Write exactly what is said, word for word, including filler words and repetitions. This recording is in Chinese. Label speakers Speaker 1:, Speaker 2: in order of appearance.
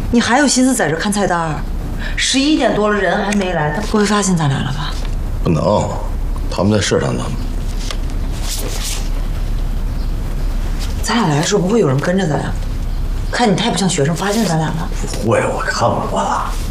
Speaker 1: 你还有心思在这看菜单？十一点多了，人还没来，他不会发现咱俩了吧？
Speaker 2: 不能，他们在试探咱们。
Speaker 1: 咱俩来的时候不会有人跟着咱呀？看你太不像学生，发现咱俩了。
Speaker 2: 不会，我看过了。